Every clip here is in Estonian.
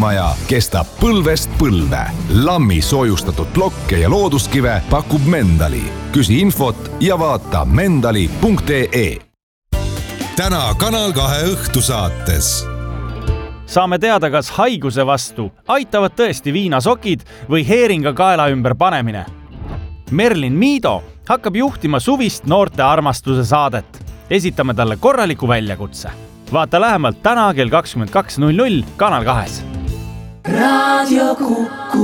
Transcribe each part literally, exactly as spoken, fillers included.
maja kestab põlvest põlve. Lammi soojustatud plokke ja looduskive pakub Mendali. Küsi infot ja vaata mendali punkt ee. Täna Kanal kahe õhtusaates. Saame teada, kas haiguse vastu aitavad tõesti viinasokid või heeringa kaela ümber panemine. Merlin Miido hakkab juhtima suvist noorte armastuse saadet. Esitame talle korraliku väljakutse. Vaata lähemalt täna kell kakskümmend kaks null null Kanal kahes. Radio Kuku.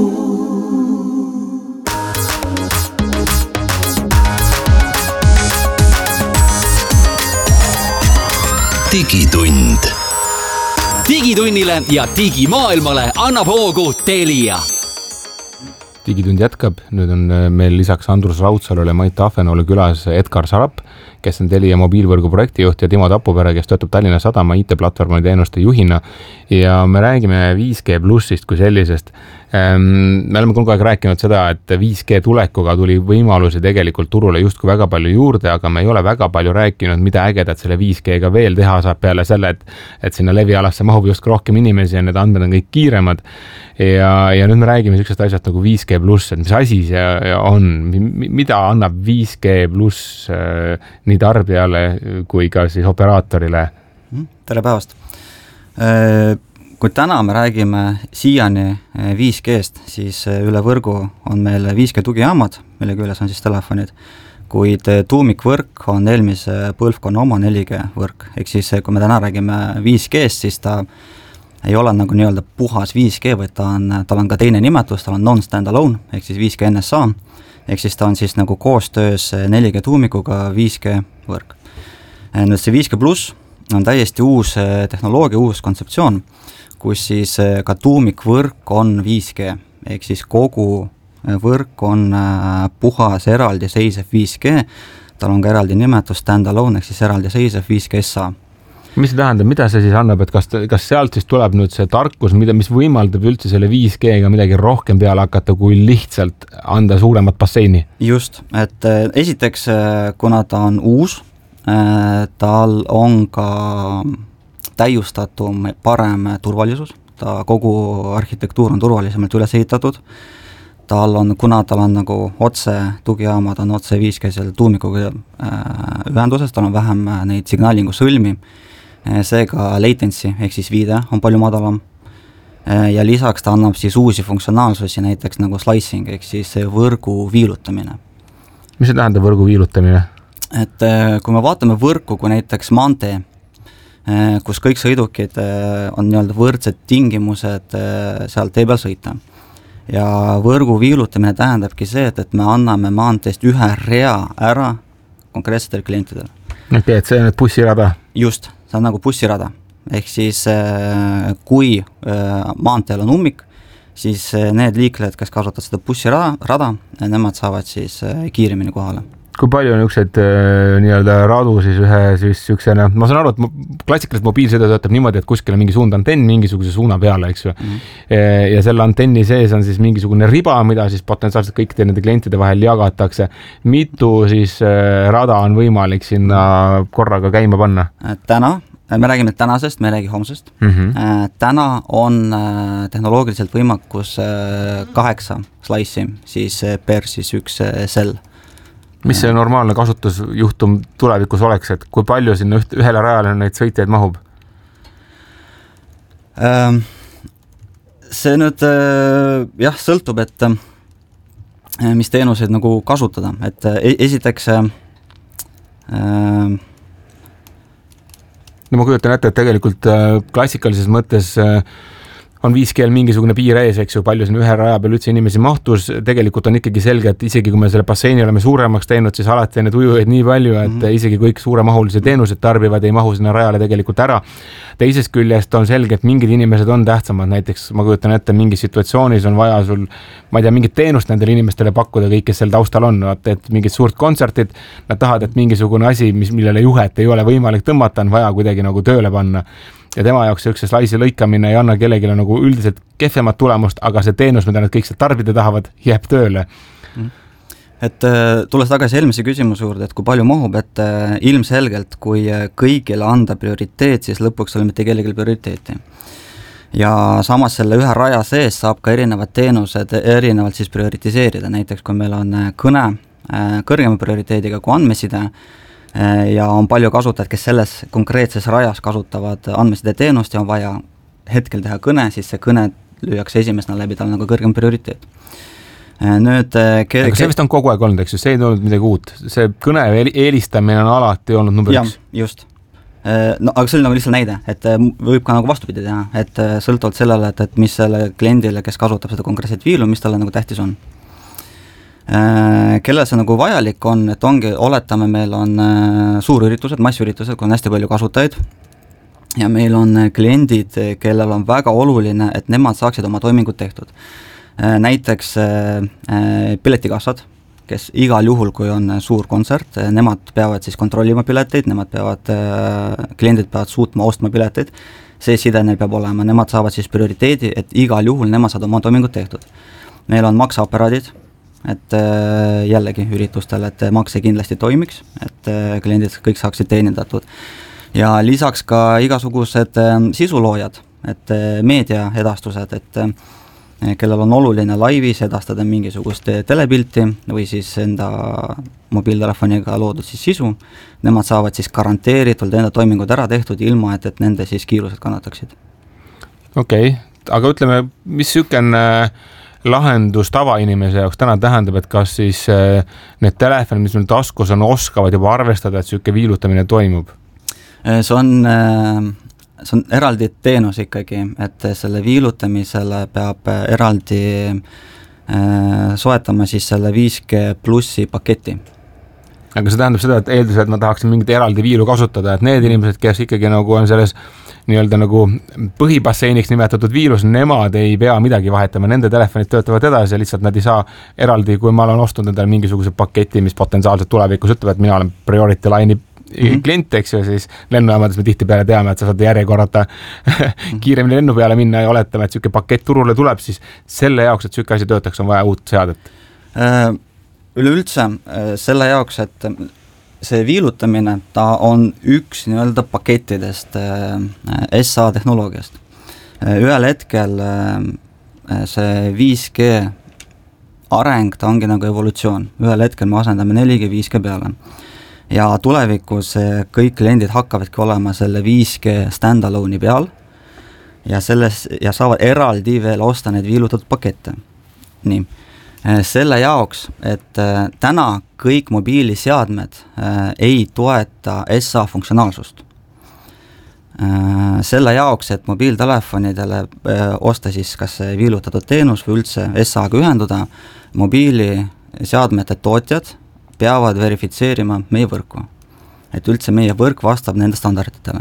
Digitund. Digitunnile ja digimaailmale annab hoogu Telia. Digitund jätkab. Nüüd on meil lisaks Andrus Raudsalule Mait Ahvenoole külas Edgar Sarap, kes on Telia mobiilvõrgu projektijuht ja Timo Tapupere, kes töötab Tallinna Sadama I T-platvormi teenuste juhina. Ja me räägime viis G plussist kui sellisest. Me oleme kogu aeg rääkinud seda, et viis G tulekuga tuli võimalusi tegelikult turule justkui väga palju juurde, aga me ei ole väga palju rääkinud, mida ägedat selle viis G-ga veel teha saab peale selle, et, et sinna levialasse mahub justkui rohkem inimesi ja need andmed on kõik kiiremad. Ja, ja nüüd me räägime sellisest asjast nagu viis G pluss, et mis asi see on, mida annab viis G pluss nii tarbijale kui ka siis operaatorile? Tere päevast! Kui täna me räägime siiani viis G-st, siis üle võrgu on meil viis G tugijaamad, mille küljes on siis telefonid, kuid tuumikvõrk on eelmise põlvkonna oma neli G võrk. Ehk siis kui me täna räägime viis G-st, siis ta ei ole nagu nii-öelda puhas viis G, vaid ta on, tal on ka teine nimetus, tal on non-standalone, ehk siis viis G N S A, ehk siis ta on siis nagu koostöös neli G tuumikuga viis G võrk. Nüüd see viis G pluss on täiesti uus tehnoloogia, uus kontseptsioon, kus siis ka tuumikvõrk on viis G, ehk siis kogu võrk on puhas eraldi seisev viis G, tal on ka eraldi nimetus standalone, ehk siis eraldi seisev viis G S A. Mis see tähendab, mida see siis annab, et kas, kas sealt siis tuleb nüüd see tarkus, mida, mis võimaldab üldse selle viis G-ga midagi rohkem peale hakata, kui lihtsalt anda suuremat basseini? Just, et esiteks, kuna ta on uus, tal on ka täiustatum parem turvalisus, ta kogu arhitektuur on turvalisemalt üles ehitatud, tal on, kuna tal on nagu otse tugijaamad on otse viis G selle tuumikuga ühenduses, tal on vähem neid signaalingu sõlmi, seega latency ehk siis viide on palju madalam ja lisaks ta annab siis uusi funktsionaalsusi, näiteks nagu slicing ehk siis võrgu viilutamine. Mis see tähendab võrgu viilutamine? Et kui me vaatame võrku kui näiteks maantee, kus kõik sõidukid on nii-öelda võrdsed tingimused seal tee peal sõita. Ja võrgu viilutamine tähendabki see, et, et me anname maanteest ühe rea ära konkreetsetele klientidele. Ok, et see on nüüd bussirada? Just, see on nagu bussirada. Ehk siis kui maanteel on ummik, siis need liiklejad, kes kasutavad seda bussirada, rada, nemad saavad siis kiiremini kohale. Kui palju on ükseid nii-öelda radu siis ühe siis üksena, ma saan aru, et klassikaliselt mobiilsõidu töötab niimoodi, et kuskil on mingi suund antenn mingisuguse suuna peale, eks ju. Mm-hmm. Ja selle antenni sees on siis mingisugune riba, mida siis potentsiaalselt kõikide nende klientide vahel jagatakse. Mitu siis rada on võimalik sinna korraga käima panna? Täna, me räägime tänasest, me räägi homsest. Mm-hmm. Täna on tehnoloogiliselt võimakus kaheksa slice'i siis per siis üks sell. Mis see normaalne kasutusjuhtum tulevikus oleks, et kui palju sinna üht, ühele rajale neid sõitjaid mahub? See nüüd jah, sõltub, et mis teenuseid nagu kasutada. Et esiteks no ma kujutan ette, et tegelikult klassikalises mõttes on viis G mingisugune piir ees, eks ju, palju siin ühe raja peal üldse inimesi mahtus, tegelikult on ikkagi selge, et isegi kui me selle basseini oleme suuremaks teinud, siis alati need ujujaid nii palju, et mm-hmm. isegi kõik suuremahulisi teenused tarbivad, ei mahu sinna rajale tegelikult ära. Teisest küljest on selge, et mingid inimesed on tähtsamad, näiteks ma kujutan ette, mingis situatsioonis on vaja sul, ma ei tea, mingit teenust nendele inimestele pakkuda, kõik, kes seal taustal on, et mingid suurt kontsertid, nad tahavad, et mingisugune asi, mis, millele juhet ei ole võimalik tõmmata, on vaja kuidagi nagu tööle panna. Ja tema jaoks see slaisi lõikamine ei anna kellegile nagu üldiselt kehvemat tulemust, aga see teenus, mida nad kõik seal tarbida tahavad, jääb tööle. Et tulles tagasi eelmise küsimuse juurde, et kui palju mahub, et ilmselgelt, kui kõigile anda prioriteet, siis lõpuks ei ole mitte kellelgi prioriteeti. ja samas selle ühe raja sees saab ka erinevad teenused erinevalt siis prioritiseerida, näiteks kui meil on kõne kõrgema prioriteediga kui andmeside ja on palju kasutajaid, kes selles konkreetses rajas kasutavad andmeside teenust ja on vaja hetkel teha kõne, siis see kõne lüüakse esimesena läbi tal nagu kõrgem prioriteet. Nüüd, ke- aga see vist on kogu aeg olnud, eks ju, see ei olnud midagi uut, see kõne eelistamine on alati olnud number ja, üks. Just. No, aga see oli nagu lihtsalt näide, et võib ka nagu vastupidi teha, et sõltuvalt sellele, et, et mis selle kliendile, kes kasutab seda konkreetset viilu, mis talle nagu tähtis on. Kellel see nagu vajalik on, et ongi, oletame, meil on suurüritused, massüritused, kui on hästi palju kasutajaid ja meil on kliendid, kellel on väga oluline, et nemad saaksid oma toimingud tehtud. Näiteks piletikassad, kes igal juhul, kui on suur kontsert, nemad peavad siis kontrollima pileteid, nemad peavad, kliendid peavad suutma ostma pileteid, see side neil peab olema, nemad saavad siis prioriteedi, et igal juhul nemad saavad oma toimingud tehtud. Meil on makseaparaadid, et jällegi üritustel, et makse kindlasti toimiks, et kliendid kõik saaksid teenindatud. Ja lisaks ka igasugused sisuloojad, et meedia edastused, et kellel on oluline laivis edastada mingisugust telepilti või siis enda mobiiltelefoniga loodud siis sisu, nemad saavad siis garanteeritult enda toimingud ära tehtud ilma, et, et nende siis kiirused kannataksid. Okei, okay. Aga ütleme, mis sükene lahendus tavainimese jaoks täna tähendab, et kas siis need telefonid, mis meil taskus on, oskavad juba arvestada, et süke viilutamine toimub? See on... see on eraldi teenus ikkagi, et selle viilutamisele peab eraldi äh, soetama siis selle viis G plussi paketi. Aga see tähendab seda, et eeldus, et ma tahaksin mingit eraldi viilu kasutada, et need inimesed, kes ikkagi nagu on selles nii-öelda nagu põhibasseiniks nimetatud viilus, nemad ei pea midagi vahetama, nende telefonid töötavad edasi ja lihtsalt nad ei saa eraldi, kui ma olen ostnud endale mingisuguse paketi, mis potentsiaalselt tulevikus ütleb, et mina olen priority line'i Mm-hmm. klient, eks ju, siis lennujaamades me tihti peale teame, et sa saad järjekorrata kiiremini lennu peale minna ja oletame, et süke pakett turule tuleb, siis selle jaoks, et süke asi töötaks, on vaja uut seadet. Üleüldse selle jaoks, et see viilutamine, ta on üks nii-öelda pakettidest S A tehnoloogiast. Ühel hetkel see viis G areng, ta ongi nagu evolutsioon. Ühel hetkel me asendame neli G viis G peale. Ja tulevikus kõik kliendid hakkavadki olema selle viis G standalone'i peal ja, selles, ja saavad eraldi veel osta neid viilutatud pakette. Nii, selle jaoks, et täna kõik mobiiliseadmed ei toeta S A funktsionaalsust. Selle jaoks, et mobiiltelefonidele osta siis kas viilutatud teenus või üldse S A-ga ühenduda, mobiiliseadmete tootjad peavad verifitseerima meie võrku. Et üldse meie võrk vastab nende standarditele.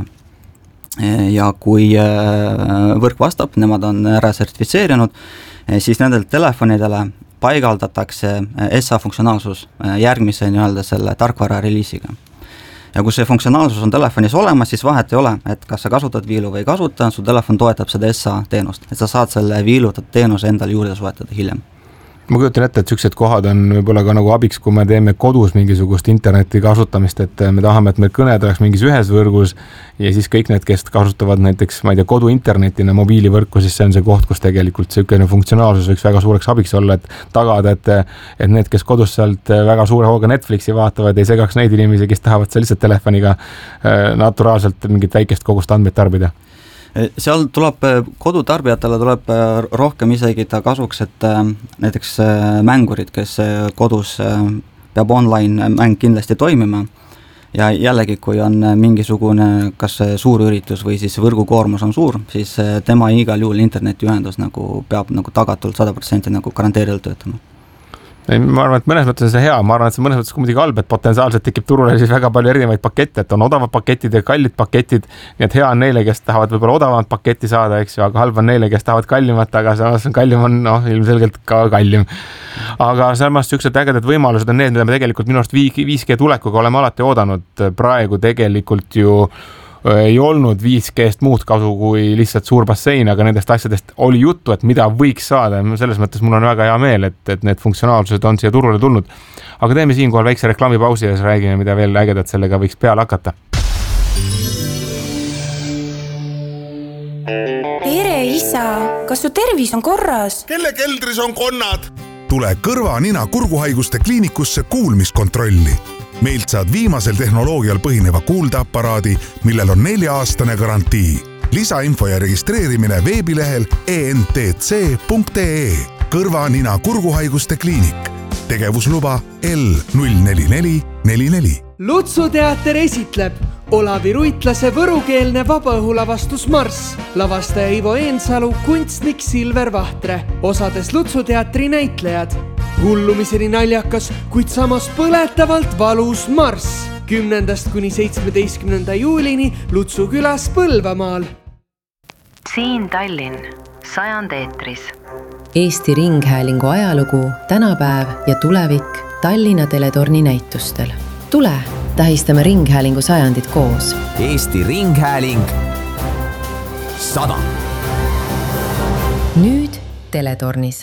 Ja kui võrk vastab, nemad on ära sertifitseerinud, siis nendel telefonidele paigaldatakse S A funktsionaalsus järgmise nii-öelda selle tarkvara reliisiga. Ja kui see funktsionaalsus on telefonis olemas, siis vahet ei ole, et kas sa kasutad viilu või ei kasuta, su telefon toetab seda S A teenust, et sa saad selle viilutatud teenuse endale juurde soetada hiljem. Ma kujutan ette, et sellised kohad on võib-olla ka nagu abiks, kui me teeme kodus mingisugust interneti kasutamist, et me tahame, et meil kõned oleks mingis ühes võrgus ja siis kõik need, kes kasutavad näiteks, ma ei tea, kodu internetina mobiilivõrku, siis see on see koht, kus tegelikult selline funktsionaalsus võiks väga suureks abiks olla, et tagada, et, et need, kes kodus sealt väga suure hooga Netflixi vaatavad, ei segaks neid inimesi, kes tahavad seal lihtsalt telefoniga naturaalselt mingit väikest kogust andmeid tarbida. Seal tuleb, kodutarbijatele tuleb rohkem isegi ta kasuks, et näiteks mängurid, kes kodus peab online mäng kindlasti toimima ja jällegi, kui on mingisugune kas suur üritus või siis võrgukoormus on suur, siis tema igal juhul internetiühendus nagu peab nagu tagatult sada protsenti nagu garanteerilt töötama. Ma arvan, et mõnes mõttes on see hea, ma arvan, et see mõnes mõttes muidugi halb, et potentsiaalselt tekib turule siis väga palju erinevaid pakette, et on odavad paketid ja kallid paketid, nii et hea on neile, kes tahavad võib-olla odavamat paketti saada, eks ju, aga halb on neile, kes tahavad kallimat, aga samas on kallim on no, ilmselgelt ka kallim. Aga samas sellised ägedad võimalused on need, mida me tegelikult minu arust viis G tulekuga oleme alati oodanud, praegu tegelikult ju ei olnud viis G-st muud kasu kui lihtsalt suur bassein, aga nendest asjadest oli juttu, et mida võiks saada. Selles mõttes mul on väga hea meel, et, et need funktsionaalsused on siia turule tulnud. Aga teeme siinkohal väikse reklaamipausi ja siis räägime, mida veel ägedat sellega võiks peale hakata. Tere isa! kas su tervis on korras? Kelle keldris on konnad? Tule kõrva, nina, kurguhaiguste kliinikusse kuulmiskontrolli. Meilt saad viimasel tehnoloogial põhineva kuuldeaparaadi, millel on nelja-aastane garantii. Lisainfo ja registreerimine veebilehel e n t c punkt e e. Kõrva, nina, kurguhaiguste kliinik. Tegevusluba L null neli neli neli neli. Lutsu teater esitleb Olavi Ruitlase võrukeelne vabaõhulavastus Marss, lavastaja Ivo Eensalu, kunstnik Silver Vahtre, osades Lutsu teatri näitlejad. Hullumiseni naljakas, kuid samas põletavalt valus Marss. kümnendast kuni seitsmeteistkümnenda juulini Lutsu külas Põlvamaal. Siin Tallinn, sajand eetris. Eesti Ringhäälingu ajalugu, tänapäev ja tulevik Tallinna teletorni näitustel. Tule, tähistame Ringhäälingu sajandit koos. Eesti Ringhääling sada. Nüüd teletornis.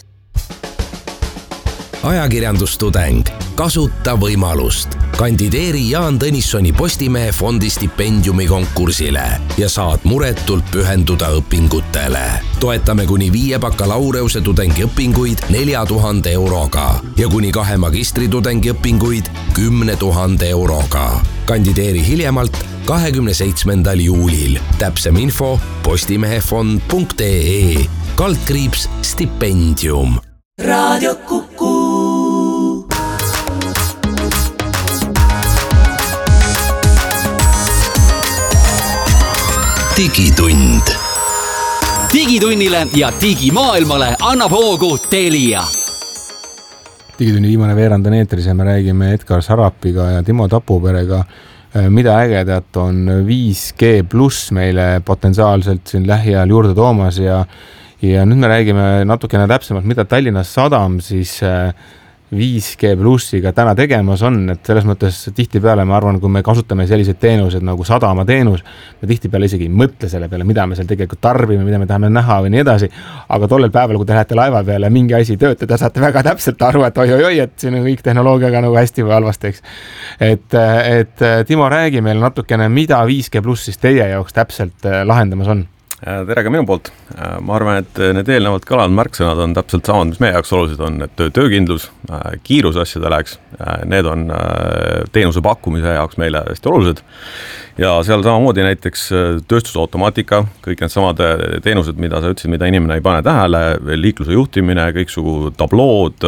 Ajakirjandustudeng, kasuta võimalust. Kandideeri Jaan Tõnissoni Postimehe fondi stipendiumi konkursile ja saad muretult pühenduda õpingutele. Toetame kuni viie bakalaureuse tudengi õpinguid nelja tuhande euroga ja kuni kahe magistritudengi õpinguid kümne tuhande euroga. Kandideeri hiljemalt kahekümne seitsmendal juulil. Täpsem info postimehefond punkt e e. Kaldkriips stipendium. Raadio Kuku. Digitund. Digitunnile ja digimaailmale annab hoogu Telia. Digitunni viimane veerand on eetris ja me räägime Edgar Sarapiga ja Timo Tapuperega, mida ägedat on viis G pluss meile potentsiaalselt siin lähiajal juurde toomas ja, ja nüüd me räägime natukene täpsemalt, mida Tallinnas Sadam siis viis G plussiga täna tegemas on, et selles mõttes tihtipeale ma arvan, kui me kasutame selliseid teenused nagu Sadama teenus, me tihtipeale isegi ei mõtle selle peale, mida me seal tegelikult tarbime, mida me tahame näha või nii edasi, aga tollel päeval, kui te lähete laeva peale mingi asi töötada, saate väga täpselt aru, et oi-oi-oi, et siin on kõik tehnoloogiaga nagu hästi või halvasti, eks. Et, et Timo, räägi meil natukene, mida viis G pluss siis teie jaoks täpselt lahendamas on? Tere ka minu poolt. Ma arvan, et need eelnevalt kõlanud märksõnad on täpselt samad, mis meie jaoks olulised on, et töökindlus, kiirus asjade läheks, need on teenuse pakkumise jaoks meile hästi olulised. Ja seal samamoodi näiteks tööstusautomaatika, kõik need samad teenused, mida sa ütlesid, mida inimene ei pane tähele, liikluse juhtimine, kõiksugu tablood,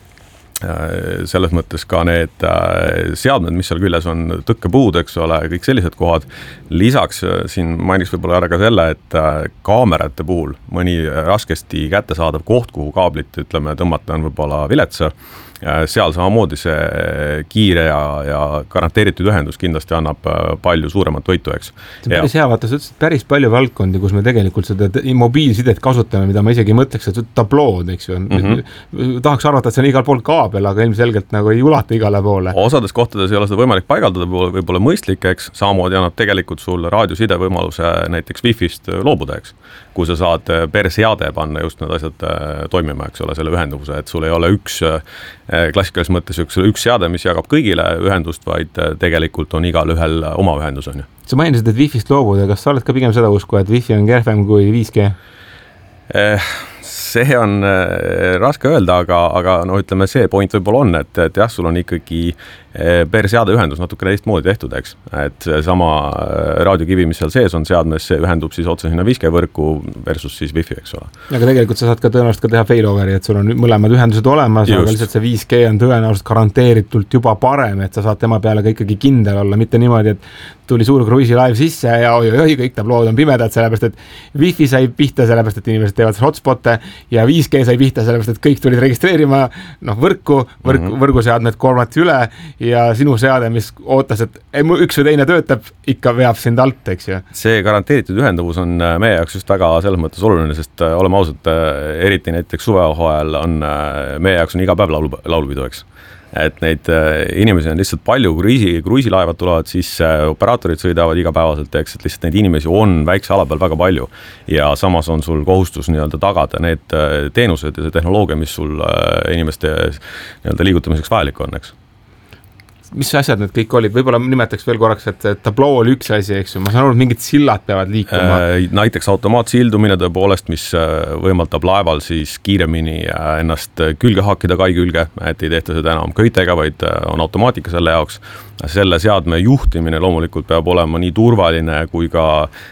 selles mõttes ka need seadmed, mis seal küljes on, tõkkepuud, eks ole, kõik sellised kohad. Lisaks siin mainiks võib-olla ära ka selle, et kaamerate puhul mõni raskesti kättesaadav koht, kuhu kaablit, ütleme, tõmmata on võib-olla viletsa. Seal samamoodi see kiire ja, ja garanteeritud ühendus kindlasti annab palju suuremat võitu, eks. See on päris hea, vaata, sa ütlesid päris palju valdkondi, kus me tegelikult seda mobiilsidet kasutame, mida ma isegi mõtleks, et tablood, eks ju. Mm-hmm. Tahaks arvata, et see on igal pool kaabel, aga ilmselgelt nagu ei ulata igale poole. Osades kohtades ei ole seda võimalik paigaldada, võib-olla mõistlik, eks. Samamoodi annab tegelikult sul raadioside võimaluse näiteks Wi-Fist loobuda, eks. Kui sa saad per seade panna just need asjad toimima, eks ole, selle ühenduse, et sul ei ole üks klassikalises mõttes üks, üks seade, mis jagab kõigile ühendust, vaid tegelikult on igal ühel oma ühendus. On ju. Sa mainisid, et Wi-Fist loobuda, kas sa oled ka pigem seda usku, et Wi-Fi on kehvem kui viis G? See on raske öelda, aga, aga no ütleme, see point võib-olla on, et, et jah, sul on ikkagi per seade ühendus natukene teistmoodi tehtud, eks. Et sama raadiokivi, mis seal sees on seadmes, see ühendub siis otse sinna viis G võrku versus siis Wi-Fi, eks ole. Aga tegelikult sa saad ka tõenäoliselt ka teha failoveri, et sul on mõlemad ühendused olemas, Just. aga lihtsalt see viis G on tõenäoliselt garanteeritult juba parem, et sa saad tema peale ka ikkagi kindel olla, mitte niimoodi, et tuli suur kruiisilaev sisse ja oi, oi, kõik tablood on pimedad, sellepärast, et Wi-Fi sai pihta, sellepärast, et inimesed teevad hotspotte ja viis G sai pihta, sellepärast, et kõik tulid registreerima noh, võrku, võrk, mm-hmm. võrguseadmed kormati üle ja sinu seade, mis ootas, et üks või teine töötab, ikka veab sind alt, eks ju. See garanteeritud ühendavus on meie jaoks just väga selles mõttes oluline, sest oleme ausad, eriti näiteks suvehoajal on meie jaoks on iga päev laulu, laulupidu, eks. Et neid inimesi on lihtsalt palju, kruiisi, kruiisilaevad tulevad, siis operaatorid sõidavad igapäevaselt, eks, et lihtsalt neid inimesi on väikse ala peal väga palju ja samas on sul kohustus nii-öelda tagada need teenused ja see tehnoloogia, mis sul inimeste nii-öelda liigutamiseks vajalik on, eks. mis asjad need kõik olid, võib-olla nimetaks veel korraks, et tabloo oli üks asi, eks ju, ma saan aru, et mingid sillad peavad liikuma. Näiteks automaatsildumine tõepoolest, mis võimaldab laeval siis kiiremini ennast külge hakkida kai külge, et ei tehta seda enam köitega, vaid on automaatika selle jaoks. Selle seadme juhtimine loomulikult peab olema nii turvaline kui ka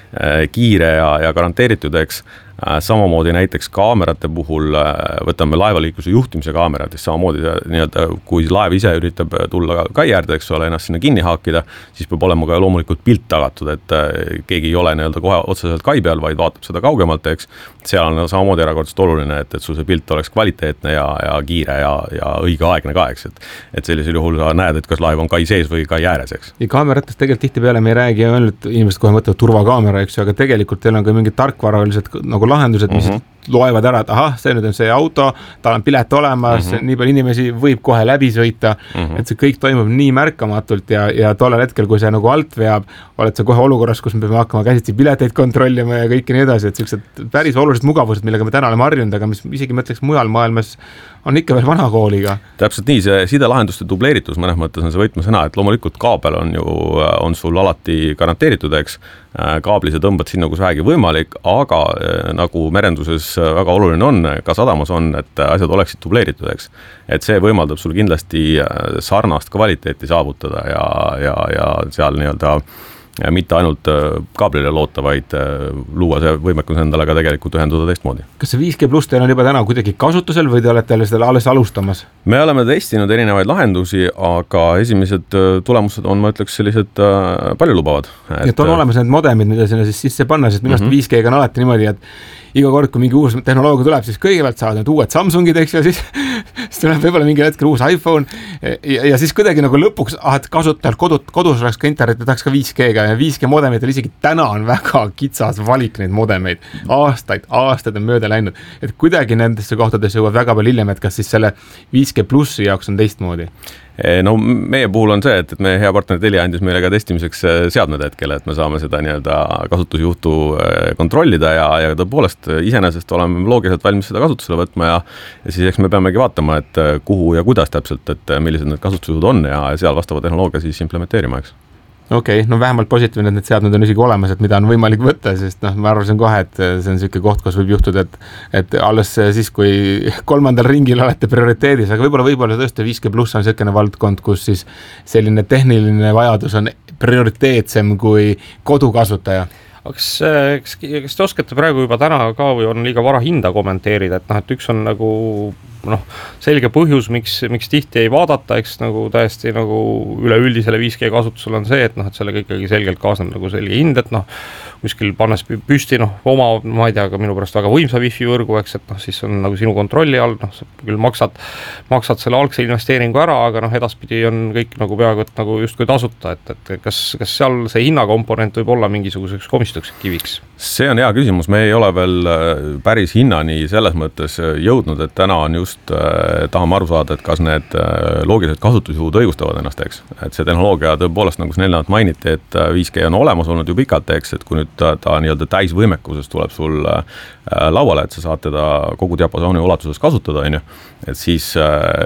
kiire ja, ja garanteeritud, eks. Samamoodi näiteks kaamerate puhul võtame laevaliikluse juhtimise kaamerad, siis samamoodi nii-öelda, kui laev ise üritab tulla kai äärde, eks ole, ennast sinna kinni haakida, siis peab olema ka loomulikult pilt tagatud, et keegi ei ole nii-öelda kohe otseselt kai peal, vaid vaatab seda kaugemalt, eks. Seal on samamoodi erakordselt oluline, et, et sul see pilt oleks kvaliteetne ja, ja kiire ja, ja õigeaegne ka, eks. Et, et sellisel juhul sa näed, et kas laev on kai sees või kai ääres, eks. Ja kaameratest tegelikult tihti peale me ei räägi, et inimesed kohe mõtlevad turvakaamera, eks, aga tegelikult teil on ka mingid tarkvaralised nagu lahendused, mis mm -hmm. loevad ära, et ahah, see nüüd on see auto, tal on pilet olemas, mm -hmm. nii palju inimesi võib kohe läbi sõita, mm -hmm. et see kõik toimub nii märkamatult ja, ja tollel hetkel, kui see nagu alt veab, oled sa kohe olukorras, kus me peame hakkama käsitsi pileteid kontrollima ja kõike nii edasi, et sellised päris olulised mugavused, millega me täna oleme harjunud, aga mis isegi mõtleks mujal maailmas on ikka veel vana kooliga. Täpselt nii, see sidelahenduste dubleeritus mõnes mõttes on see võtmesõna, et loomulikult kaabel on ju, on sul alati garanteeritud, eks, kaabli sa tõmbad sinna, kus vähegi võimalik, aga nagu merenduses väga oluline on, ka sadamas on, et asjad oleksid dubleeritud, eks. Et see võimaldab sul kindlasti sarnast kvaliteeti saavutada ja, ja, ja seal nii-öelda ja mitte ainult kaablile loota, vaid luua see võimekus endale ka tegelikult ühenduda teistmoodi. Kas see viis G pluss teil on juba täna kuidagi kasutusel või te olete selle alles alustamas? Me oleme testinud erinevaid lahendusi, aga esimesed tulemused on, ma ütleks, sellised palju lubavad. Et, et on olemas need modemid, mida sinna siis sisse panna, sest minu arust mm -hmm. viis G on alati niimoodi, et iga kord, kui mingi uus tehnoloogia tuleb, siis kõigepealt saavad need uued Samsungid, eks ju, siis, siis tuleb võib-olla mingi hetkel uus iPhone ja, ja siis kuidagi nagu lõpuks, ah, et kasutajal kodus, kodus oleks ka internet ja tahaks ka viis G-ga ja viis G modemitel isegi täna on väga kitsas valik neid modemeid. Aastaid, aastaid on mööda läinud, et kuidagi nendesse kohtadesse jõuab väga palju hiljem, et kas siis selle viis G plussi jaoks on teistmoodi? No meie puhul on see, et, et meie hea partner Telia andis meile ka testimiseks seadmed hetkel, et me saame seda nii-öelda kasutusjuhtu kontrollida ja, ja tõepoolest iseenesest oleme loogiliselt valmis seda kasutusele võtma ja, ja siis eks me peamegi vaatama, et kuhu ja kuidas täpselt, et millised need kasutusjuhud on ja seal vastava tehnoloogia siis implementeerima, eks. Okei, okay, no vähemalt positiivne, et need seadmed on isegi olemas, et mida on võimalik võtta, sest noh, ma arvasin kohe, et see on selline koht, kus võib juhtuda, et, et alles siis, kui kolmandal ringil olete prioriteedis, aga võib-olla võib-olla tõesti viis G pluss on selline valdkond, kus siis selline tehniline vajadus on prioriteetsem kui kodukasutaja. Kas, kas, kas te oskate praegu juba täna ka või on liiga vara hinda kommenteerida, et noh, et üks on nagu noh, selge põhjus, miks, miks tihti ei vaadata, eks nagu täiesti nagu üleüldisele viis G kasutusel on see, et noh, et sellega ikkagi selgelt kaasneb nagu selge hind, et noh, kuskil pannes püsti, noh, oma, ma ei tea, aga minu pärast väga võimsa wifi võrgu, eks, et noh, siis on nagu sinu kontrolli all, noh, sa küll maksad, maksad selle algse investeeringu ära, aga noh, edaspidi on kõik nagu peaaegu, et nagu justkui tasuta, et, et kas, kas seal see hinnakomponent võib olla mingisuguseks komistuks kiviks? See on hea küsimus, me ei ole veel päris hinnani selles mõttes jõudnud, et täna on just tahame aru saada, et kas need loogilised kasutusjuhud õigustavad ennast, eks. Et see tehnoloogia tõepoolest, nagu siin eelnevalt mainiti, et viis G on olemas olnud ju pikalt, eks, et kui nüüd ta, ta nii-öelda täisvõimekuses tuleb sul lauale, et sa saad teda kogu diapasooni ulatuses kasutada, on ju, et siis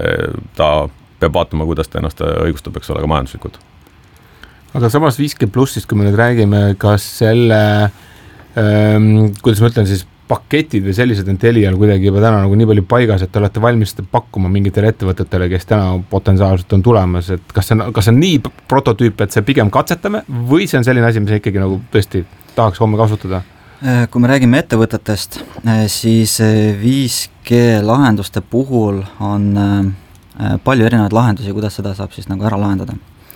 ta peab vaatama, kuidas ta ennast õigustab, eks ole, ka majanduslikult. Aga samas viis G plussist, kui me nüüd räägime, kas selle, ähm, kuidas ma ütlen siis, paketid või sellised on Telial kuidagi juba täna nagu nii palju paigas, et te olete valmis pakkuma mingitele ettevõtetele, kes täna potentsiaalselt on tulemas, et kas see on, kas see on nii prototüüp, et see pigem katsetame või see on selline asi, mis ikkagi nagu tõesti tahaks homme kasutada? Kui me räägime ettevõtetest, siis viis G lahenduste puhul on palju erinevaid lahendusi, kuidas seda saab siis nagu ära lahendada.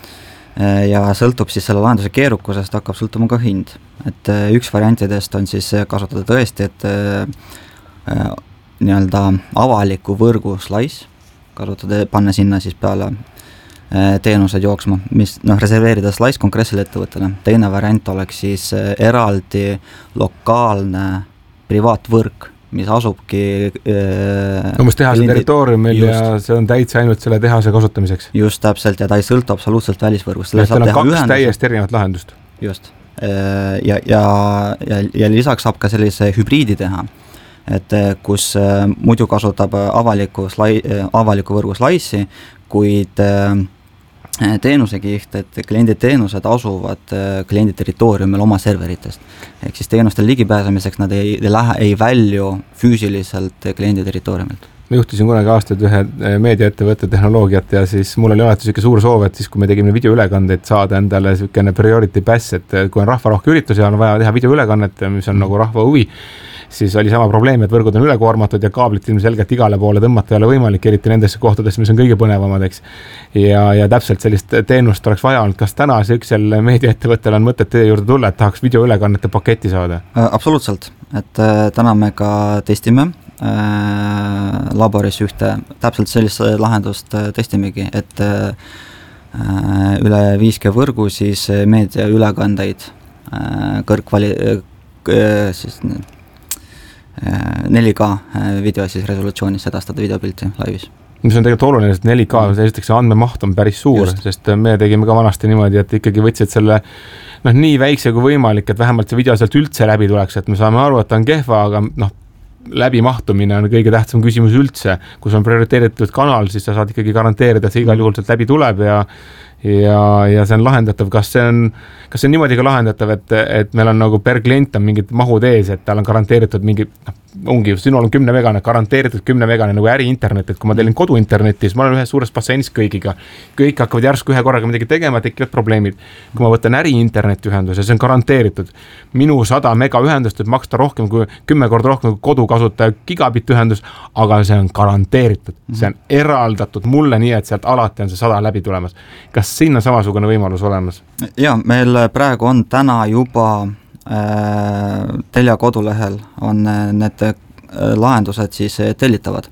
Ja sõltub siis selle lahenduse keerukusest, hakkab sõltuma ka hind. Et üks variantidest on siis kasutada tõesti, et äh, nii-öelda avaliku võrgu slice, kasutada, panna sinna siis peale äh, teenused jooksma, mis noh, reserveerida slice konkreetsele ettevõttele. Teine variant oleks siis äh, eraldi lokaalne privaatvõrk, mis asubki äh, umbes tehase territooriumil ja see on täitsa ainult selle tehase kasutamiseks. Just täpselt ja ta ei sõltu absoluutselt välisvõrgust. Teil on kaks ühendus. Täiesti erinevat lahendust. Just. Ja, ja, ja, ja lisaks saab ka sellise hübriidi teha, et kus muidu kasutab avaliku, slai, avaliku võrgu slice'i, kuid teenusekiht, et kliendi teenused asuvad kliendi territooriumil oma serveritest. Ehk siis teenuste ligipääsemiseks nad ei, ei, lähe, ei välju füüsiliselt kliendi territooriumilt. Ma juhtisin kunagi aastaid ühe meediaettevõtte tehnoloogiat ja siis mul oli alati selline suur soov, et siis kui me tegime videoülekandeid saada endale selline priority pass, et kui on rahva rohke üritus ja on vaja teha videoülekannet, mis on nagu rahva huvi, siis oli sama probleem, et võrgud on ülekoormatud ja kaablit ilmselgelt igale poole tõmmata ei ole võimalik, eriti nendesse kohtadesse, mis on kõige põnevamad, eks. Ja, ja täpselt sellist teenust oleks vaja olnud. Kas täna sellisel meediaettevõttel on mõtet teie juurde tulla, et tahaks videoülekannete paketi saada? Absoluutselt, et täna me ka testime laboris ühte, täpselt sellist lahendust testimegi, et üle viis G võrgu siis meediaülekandeid kõrgkvali-, siis neli K video siis resolutsioonis sedastada videopilti laivis. Mis on tegelikult oluline, et neli K, esiteks see andmemaht on päris suur, just. Sest me tegime ka vanasti niimoodi, et ikkagi võtsid selle noh, nii väikse kui võimalik, et vähemalt see video sealt üldse läbi tuleks, et me saame aru, et ta on kehva, aga noh, läbimahtumine on kõige tähtsam küsimus üldse. Kui on prioriteeritud kanal, siis sa saad ikkagi garanteerida, et see igal juhul sealt läbi tuleb ja ja, ja see on lahendatav. Kas see on, kas see on niimoodi ka lahendatav, et, et meil on nagu per klient on mingid mahud ees, et tal on garanteeritud mingi, noh, ongi, sinul on kümne megane, garanteeritud kümne megane nagu äri internet, et kui ma telin kodu internetis, ma olen ühes suures basseinis kõigiga, kõik hakkavad järsku ühe korraga midagi tegema, tekivad probleemid. Kui ma võtan äri interneti ühenduse, see on garanteeritud. Minu sada mega ühendust võib maksta rohkem kui kümme korda rohkem kui kodu kasutaja gigabit ühendus, aga see on garanteeritud. See on eraldatud mulle nii, et sealt alati on see sada läbi tulemas. Kas siin on samasugune võimalus olemas? Ja, meil praegu on täna juba Telia kodulehel on need lahendused siis tellitavad.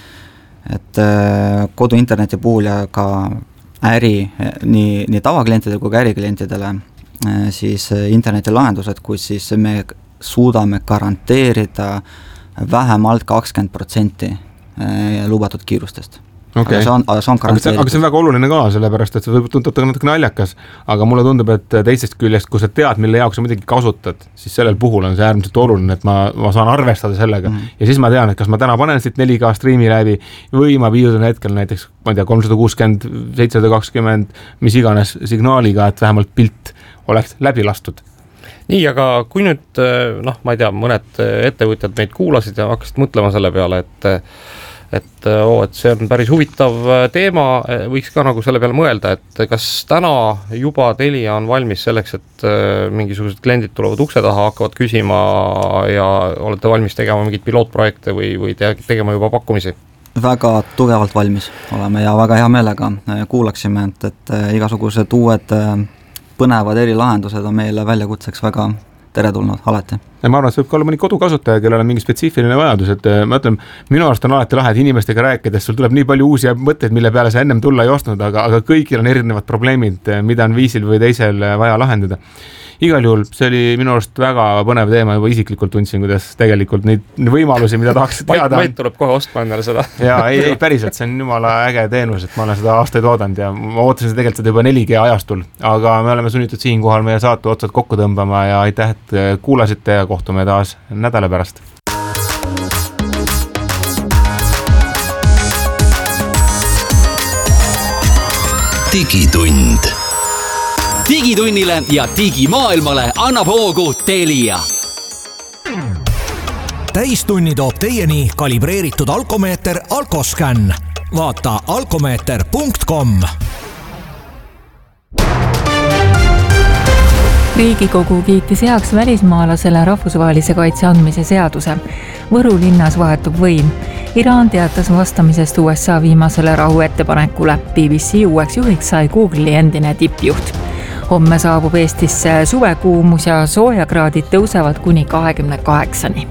Et kodu interneti puhul ja ka äri, nii, nii tavaklientidele kui ka äriklientidele siis interneti lahendused, kus siis me suudame garanteerida vähemalt kakskümmend protsenti lubatud kiirustest. Okay. Aga, see on, aga, see on aga, see, aga see on väga oluline ka, sellepärast et see võib tundub natuke naljakas, aga mulle tundub, et teisest küljest, kui sa tead, mille jaoks sa midagi kasutad, siis sellel puhul on see äärmiselt oluline, et ma, ma saan arvestada sellega mm. ja siis ma tean, et kas ma täna panen siit neli K striimi läbi või ma viidun hetkel näiteks, ma ei tea, kolmsada kuuskümmend, seitsesada kakskümmend, mis iganes signaaliga, et vähemalt pilt oleks läbi lastud. Nii, aga kui nüüd, noh, ma ei tea, mõned ettevõtjad meid kuulasid ja hakkasid mõtlema selle peale, et et, oo, et see on päris huvitav teema, võiks ka nagu selle peale mõelda, et kas täna juba Telia on valmis selleks, et mingisugused kliendid tulevad ukse taha, hakkavad küsima ja olete valmis tegema mingid pilootprojekte või, või tegema juba pakkumisi? Väga tugevalt valmis oleme ja väga hea meelega kuulaksime, et, et igasugused uued põnevad erilahendused on meile väljakutseks väga teretulnud alati. Ja ma arvan, et see võib ka olla mõni kodukasutaja, kellel on mingi spetsiifiline vajadus, et ma ütlen, minu arust on alati lahe, et inimestega rääkides sul tuleb nii palju uusi mõtteid, mille peale sa ennem tulla ei ostnud, aga, aga kõigil on erinevad probleemid, mida on viisil või teisel vaja lahendada. Igal juhul see oli minu arust väga põnev teema, juba isiklikult tundsin, kuidas tegelikult neid võimalusi, mida tahaks teada. Mait tuleb kohe ostma endale seda. Ja ei, ei päriselt, see on jumala äge teenus, et ma olen seda aastaid oodanud ja ma ootasin tegelikult seda juba neli G ajastul, aga me oleme sunnitud siinkohal meie saate otsad kokku tõmbama ja aitäh, et kuulasite ja kohtume taas nädala pärast. Digitund. Digitunnile ja digimaailmale annab hoogu Telia. Täistunni toob teieni kalibreeritud alkomeeter Alkoscan. Vaata alkomeeter punkt com. Riigikogu kiitis heaks välismaalasele rahvusvahelise kaitse andmise seaduse. Võru linnas vahetub võim. Iraan teatas vastamisest U S A viimasele rahu ettepanekule. B B C uueks juhiks sai Google'i endine tippjuht. Homme saabub Eestisse suvekuumus ja soojakraadid tõusevad kuni kahekümne kaheksani.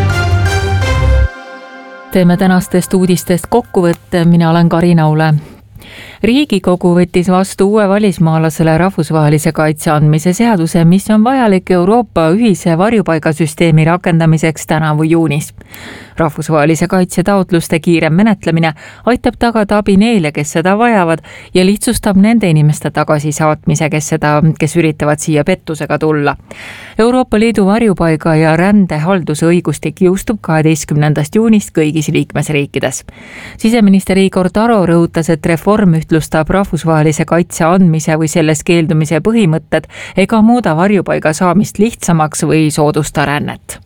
Teeme tänastest uudistest kokkuvõtte, mina olen Karina Ule. Riigikogu võttis vastu uue välismaalasele rahvusvahelise kaitse andmise seaduse, mis on vajalik Euroopa ühise varjupaigasüsteemi rakendamiseks tänavu juunis. Rahvusvahelise kaitse taotluste kiirem menetlemine aitab tagada abi neile, kes seda vajavad ja lihtsustab nende inimeste tagasisaatmise, kes, seda, kes üritavad siia pettusega tulla. Euroopa Liidu varjupaiga ja rände halduse õigustik jõustub kaheteistkümnendast juunist kõigis liikmesriikides. Siseminister Igor Taro rõhutas, et reform reform ühtlustab rahvusvahelise kaitse andmise või sellest keeldumise põhimõtted ega muuda varjupaiga saamist lihtsamaks või soodusta rännet.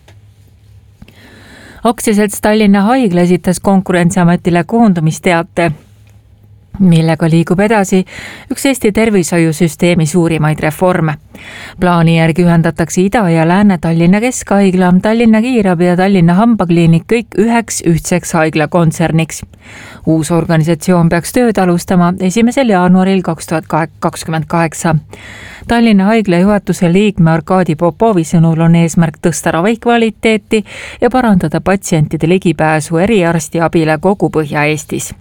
Aktsiaselts Tallinna Haigla esitas Konkurentsiametile koondumisteate, millega liigub edasi üks Eesti tervishoiusüsteemi suurimaid reforme. Plaani järgi ühendatakse Ida- ja Lääne-Tallinna Keskhaigla, Tallinna Kiirabi ja Tallinna Hambakliinik kõik üheks ühtseks haiglakontserniks. Uus organisatsioon peaks tööd alustama esimesel jaanuaril kaks tuhat kakskümmend kaheksa. Tallinna Haigla juhatuse liikme Arkadi Popovi sõnul on eesmärk tõsta ravikvaliteeti ja parandada patsientide ligipääsu eriarstiabile kogu Põhja-Eestis.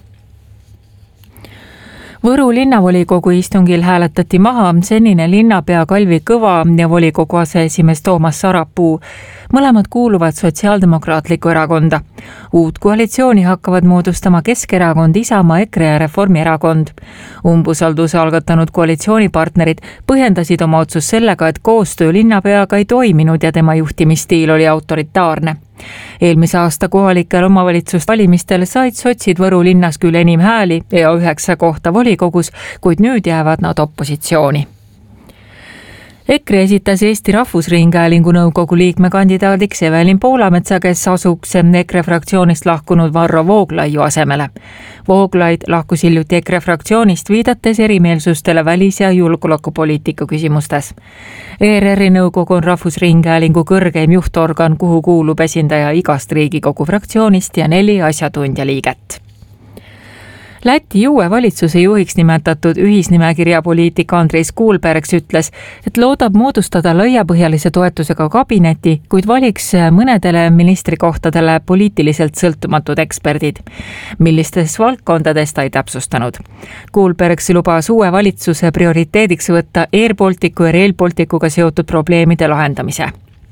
Võru linnavolikogu istungil hääletati maha senine linnapea Kalvi Kõva ja volikogu aseesimees Toomas Sarapuu. Mõlemad kuuluvad Sotsiaaldemokraatlikku erakonda. Uut koalitsiooni hakkavad moodustama Keskerakond, Isamaa, EKRE ja Reformierakond. Umbusalduse algatanud koalitsioonipartnerid põhjendasid oma otsus sellega, et koostöö linnapeaga ei toiminud ja tema juhtimisstiil oli autoritaarne. Eelmise aasta kohalikel omavalitsusvalimistel said sotsid Võru linnas küll enim hääli ja üheksa kohta volikogus, kuid nüüd jäävad nad opositsiooni. EKRE esitas Eesti Rahvusringhäälingu nõukogu liikme kandidaadiks Evelin Poolametsa, kes asuks EKRE fraktsioonist lahkunud Varro Vooglaiu asemele. Vooglaid lahkus hiljuti EKRE fraktsioonist, viidates erimeelsustele välis- ja julgeolekupoliitika küsimustes. E R R-i nõukogu on Rahvusringhäälingu kõrgeim juhtorgan, kuhu kuulub esindaja igast Riigikogu fraktsioonist ja neli asjatundja liiget. Läti uue valitsuse juhiks nimetatud ühisnimekirja poliitik Andris Kuulbergs ütles, et loodab moodustada laiapõhjalise toetusega kabineti, kuid valiks mõnedele ministrikohtadele poliitiliselt sõltumatud eksperdid. Millistes valdkondades ta ei täpsustanud. Kuulbergs lubas uue valitsuse prioriteediks võtta Air Balticu ja Rail Balticuga seotud probleemide lahendamise.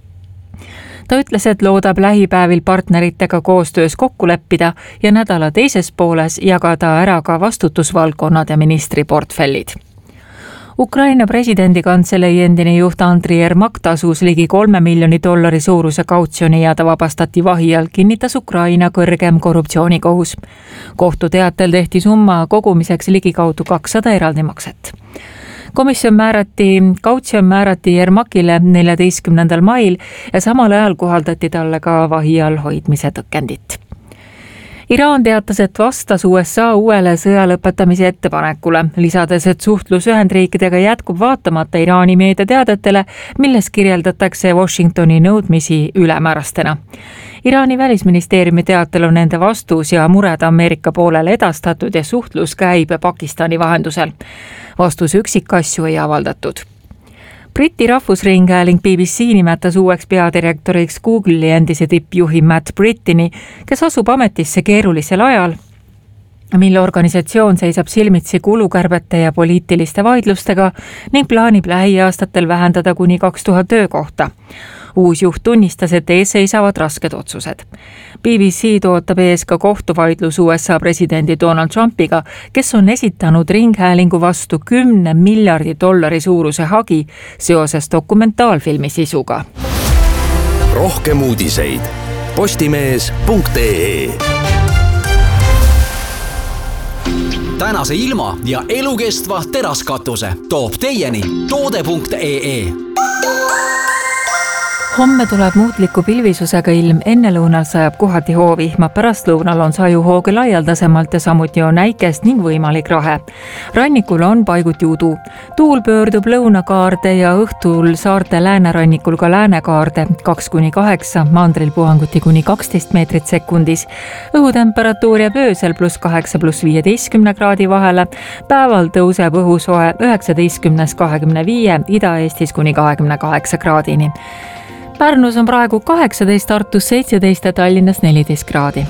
Ta ütles, et loodab lähipäevil partneritega koostöös kokku leppida ja nädala teises pooles jagada ära ka vastutusvaldkonnad ja ministriportfellid. Ukraina presidendi kantselei endine juht Andriy Yermak tasus ligi kolme miljoni dollari suuruse kautsjoni ja ta vabastati vahi all, kinnitas Ukraina kõrgem korruptsioonikohus. Kohtuteatel tehti summa kogumiseks ligikaudu kakssada eraldi makset. Komisjon määrati, kautsjon määrati Yermakile neljateistkümnendal mail ja samal ajal kohaldati talle ka vahi all hoidmise tõkendit. Iraan teatas, et vastas U S A uuele sõja lõpetamise ettepanekule, lisades, et suhtlus Ühendriikidega jätkub vaatamata Iraani meediateadetele, milles kirjeldatakse Washingtoni nõudmisi ülemäärastena. Iraani välisministeeriumi teatel on nende vastus ja mured Ameerika poolele edastatud ja suhtlus käib Pakistani vahendusel. Vastus üksikasju ei avaldatud. Briti rahvusringhääling B B C nimetas uueks peadirektoriks Google'i endise tippjuhi Matt Brittini, kes asub ametisse keerulisel ajal, mille organisatsioon seisab silmitsi kulukärbete ja poliitiliste vaidlustega ning plaanib lähiaastatel vähendada kuni kaks tuhat töökohta. Uus juht tunnistas, et ees seisavad rasked otsused. B B C tootab ees ka kohtuvaidlus U S A presidendi Donald Trumpiga, kes on esitanud ringhäälingu vastu kümne miljardi dollari suuruse hagi seoses dokumentaalfilmi sisuga. Rohkem uudiseid postimees punkt ee. Tänase ilma ja elukestva teraskatuse toob teieni toode punkt ee. Homme tuleb muutliku pilvisusega ilm, ennelõunal sajab kohati hoovihma, pärastlõunal on sajuhooge laialdasemalt ja samuti on äikest ning võimalik rahe. Rannikul on paiguti udu. Tuul pöördub lõunakaarde ja õhtul saarte läänerannikul ka läänekaarde kaks kuni kaheksa, mandril puhanguti kuni kaksteist meetrit sekundis. Õhutemperatuur jääb öösel pluss kaheksa pluss viieteistkümne kraadi vahele. Päeval tõuseb õhusoe üheksateistkümnest kahekümne viie, Ida-Eestis kuni kahekümne kaheksa kraadini. Pärnus on praegu kaheksateist, Tartus seitseteist ja Tallinnas neliteist kraadi.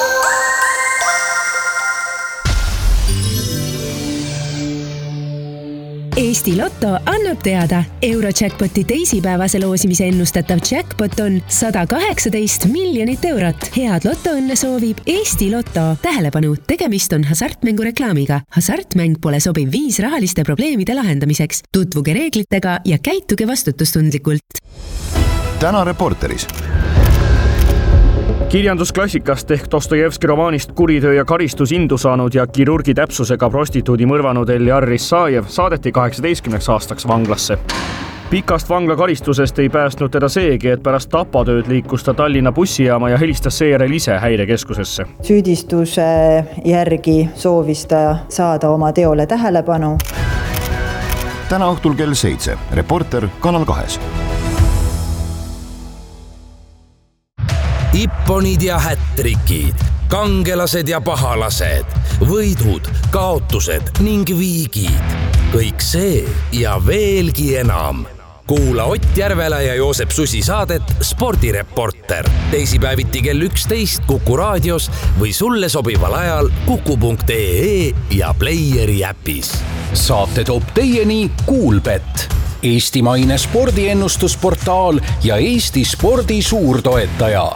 Eesti Lotto annab teada, Eurojackpoti teisipäevase loosimise ennustatav jackpot on sada kaheksateist miljonit eurot. Head lotoõnne soovib Eesti Lotto. Tähelepanu, tegemist on hasartmängu reklaamiga. Hasartmäng pole sobiv viis rahaliste probleemide lahendamiseks. Tutvuge reeglitega ja käituge vastutustundlikult. Täna Reporteris. kirjandusklassikast ehk Dostojevski romaanist Kuritöö ja karistus indu saanud ja kirurgi täpsusega prostituudi mõrvanud Eljar Risajev saadeti kaheksateistkümneks aastaks vanglasse. Pikast vanglakaristusest ei päästnud teda seegi, et pärast tapatööd liikus ta Tallinna bussijaama ja helistas seejärel ise häirekeskusesse. Süüdistuse järgi soovis ta saada oma teole tähelepanu. Täna õhtul kell seitse. Reporter Kanal kahes. Ipponid ja hättrikid, kangelased ja pahalased, võidud, kaotused ning viigid. Kõik see ja veelgi enam. Kuula Ott Järvela ja Joosep Susi saadet Spordireporter. Teisipäeviti kell üksteist Kuku raadios või sulle sobival ajal kuku punkt ee ja Playeri äpis. Saate toob teieni Kuulbet, eestimaine spordiennustusportaal ja Eesti spordi suurtoetaja.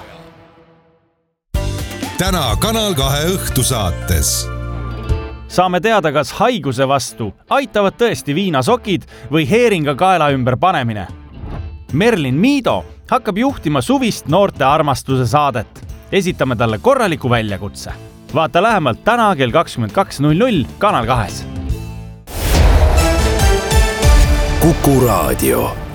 Täna Kanal kahe õhtusaates. Saame teada, kas haiguse vastu aitavad tõesti viinasokid või heeringa kaela ümber panemine. Merlin Miido hakkab juhtima suvist noorte armastuse saadet. Esitame talle korraliku väljakutse. Vaata lähemalt täna kell kakskümmend kaks null null Kanal kahes. Kuku raadio.